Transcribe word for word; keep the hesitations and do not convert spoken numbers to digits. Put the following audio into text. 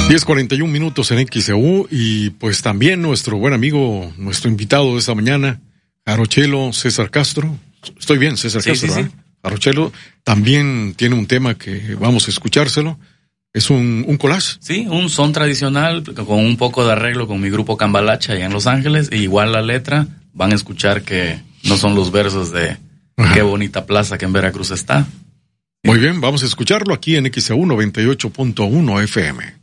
diez cuarenta y un minutos en X E U y pues también nuestro buen amigo, nuestro invitado de esta mañana, Jarochelo César Castro. Estoy bien, César sí, Castro, sí, ¿verdad? sí. Jarochelo también tiene un tema que vamos a escuchárselo. Es un, un collage. Sí, un son tradicional con un poco de arreglo con mi grupo Cambalacha allá en Los Ángeles. E igual la letra, van a escuchar que no son los versos de Ajá. Qué bonita plaza que en Veracruz está. Muy bien, vamos a escucharlo aquí en X E U noventa y ocho punto uno F M.